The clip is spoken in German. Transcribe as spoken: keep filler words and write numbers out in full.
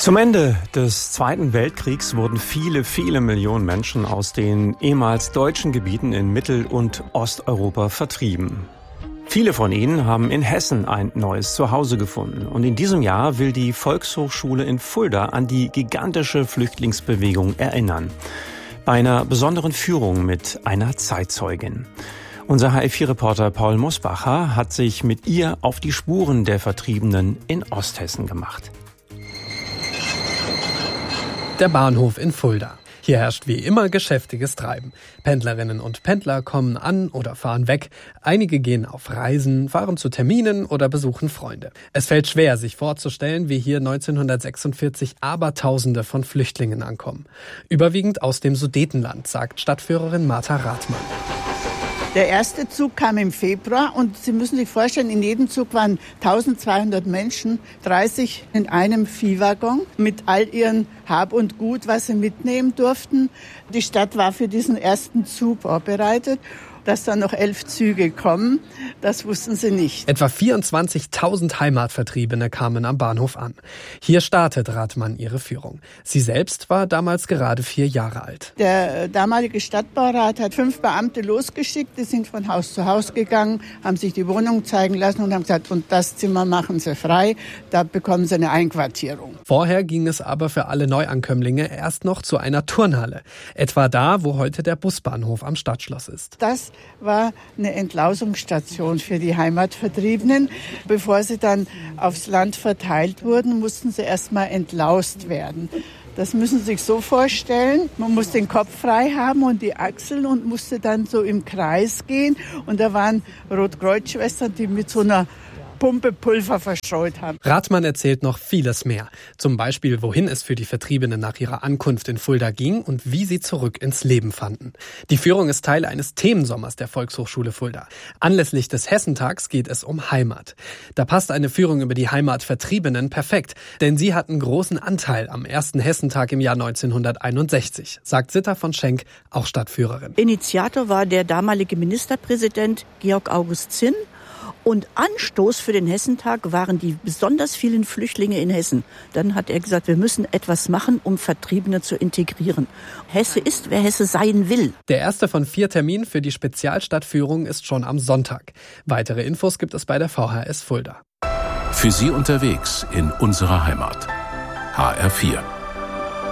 Zum Ende des Zweiten Weltkriegs wurden viele, viele Millionen Menschen aus den ehemals deutschen Gebieten in Mittel- und Osteuropa vertrieben. Viele von ihnen haben in Hessen ein neues Zuhause gefunden. Und in diesem Jahr will die Volkshochschule in Fulda an die gigantische Flüchtlingsbewegung erinnern. Bei einer besonderen Führung mit einer Zeitzeugin. Unser H F vier Reporter Paul Mosbacher hat sich mit ihr auf die Spuren der Vertriebenen in Osthessen gemacht. Der Bahnhof in Fulda. Hier herrscht wie immer geschäftiges Treiben. Pendlerinnen und Pendler kommen an oder fahren weg. Einige gehen auf Reisen, fahren zu Terminen oder besuchen Freunde. Es fällt schwer, sich vorzustellen, wie hier neunzehnhundertsechsundvierzig Abertausende von Flüchtlingen ankommen. Überwiegend aus dem Sudetenland, sagt Stadtführerin Martha Rathmann. Der erste Zug kam im Februar und Sie müssen sich vorstellen, in jedem Zug waren eintausendzweihundert Menschen, dreißig in einem Viehwaggon mit all ihren Hab und Gut, was sie mitnehmen durften. Die Stadt war für diesen ersten Zug vorbereitet. Dass dann noch elf Züge kommen, das wussten sie nicht. Etwa vierundzwanzigtausend Heimatvertriebene kamen am Bahnhof an. Hier startet Rathmann ihre Führung. Sie selbst war damals gerade vier Jahre alt. Der damalige Stadtbaurat hat fünf Beamte losgeschickt, die sind von Haus zu Haus gegangen, haben sich die Wohnung zeigen lassen und haben gesagt, und das Zimmer machen sie frei, da bekommen sie eine Einquartierung. Vorher ging es aber für alle Neuankömmlinge erst noch zu einer Turnhalle. Etwa da, wo heute der Busbahnhof am Stadtschloss ist. Das war eine Entlausungsstation für die Heimatvertriebenen. Bevor sie dann aufs Land verteilt wurden, mussten sie erstmal entlaust werden. Das müssen Sie sich so vorstellen, man muss den Kopf frei haben und die Achseln und musste dann so im Kreis gehen. Und da waren Rotkreuzschwestern, die mit so einer Pumpe Pulver verstreut haben. Rathmann erzählt noch vieles mehr. Zum Beispiel, wohin es für die Vertriebenen nach ihrer Ankunft in Fulda ging und wie sie zurück ins Leben fanden. Die Führung ist Teil eines Themensommers der Volkshochschule Fulda. Anlässlich des Hessentags geht es um Heimat. Da passt eine Führung über die Heimatvertriebenen perfekt, denn sie hatten großen Anteil am ersten Hessentag im Jahr neunzehnhunderteinundsechzig, sagt Sitta von Schenk, auch Stadtführerin. Initiator war der damalige Ministerpräsident Georg August Zinn. Und Anstoß für den Hessentag waren die besonders vielen Flüchtlinge in Hessen. Dann hat er gesagt, wir müssen etwas machen, um Vertriebene zu integrieren. Hesse ist, wer Hesse sein will. Der erste von vier Terminen für die Spezialstadtführung ist schon am Sonntag. Weitere Infos gibt es bei der V H S Fulda. Für Sie unterwegs in unserer Heimat. H R vier.